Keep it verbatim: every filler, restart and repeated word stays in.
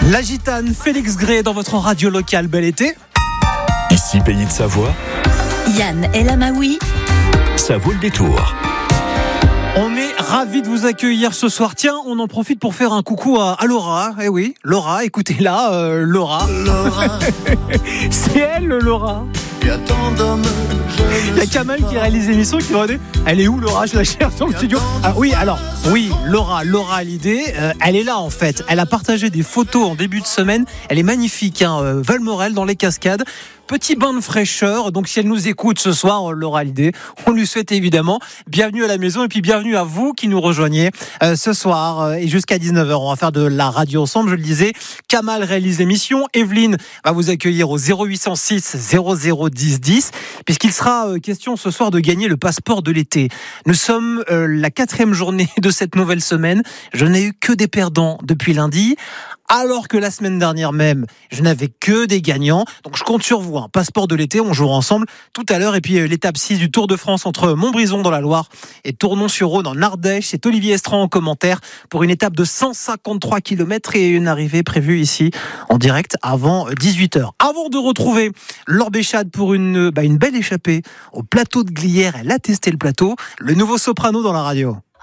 La gitane Félix Gray dans votre radio locale. Bel été. Ici, pays de Savoie. Yann El Amaoui. Ça vaut le détour. On est ravis de vous accueillir ce soir. Tiens, on en profite pour faire un coucou à, à Laura. Eh oui, Laura, écoutez-la, euh, Laura. Laura. C'est elle, Laura. Il y a Kamal qui réalise l'émission qui va dire elle est où Laura, je la cherche dans le studio. Ah oui, alors oui, Laura, Laura Hallyday, euh, elle est là en fait. Elle a partagé des photos en début de semaine. Elle est magnifique, hein, euh, Valmorel dans les Cascades. Petit bain de fraîcheur. Donc si elle nous écoute ce soir, Laura Hallyday, on lui souhaite évidemment bienvenue à la maison et puis bienvenue à vous qui nous rejoignez euh, ce soir euh, et jusqu'à dix-neuf heures. On va faire de la radio ensemble. Je le disais, Kamal réalise l'émission. Evelyne va vous accueillir au zéro huit cent six zéro zéro dix dix puisqu'il sera euh, question ce soir de gagner le passeport de l'été. Nous sommes euh, la quatrième journée de cette nouvelle semaine. Je n'ai eu que des perdants depuis lundi. Alors que la semaine dernière même, je n'avais que des gagnants. Donc je compte sur vous, un passeport de l'été, on jouera ensemble tout à l'heure. Et puis l'étape six du Tour de France entre Montbrison dans la Loire et Tournon-sur-Rhône en Ardèche. C'est Olivier Estran en commentaire pour une étape de cent cinquante-trois kilomètres et une arrivée prévue ici en direct avant dix-huit heures. Avant de retrouver Laure Béchade pour une, bah, une belle échappée au plateau de Glières. Elle a testé le plateau. Le nouveau soprano dans la radio.